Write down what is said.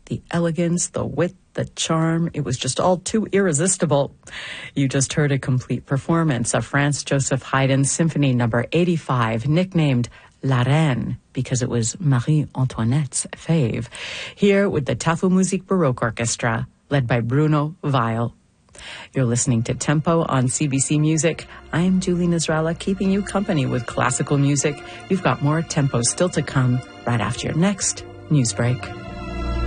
The elegance, the wit, the charm, it was just all too irresistible. You just heard a complete performance of Franz Joseph Haydn's Symphony No. 85, nicknamed La Reine, because it was Marie Antoinette's fave, here with the Tafelmusik Baroque Orchestra, led by Bruno Weil. You're listening to Tempo on CBC Music. I'm Julie Nasrallah, keeping you company with classical music. You've got more Tempo still to come right after your next news break.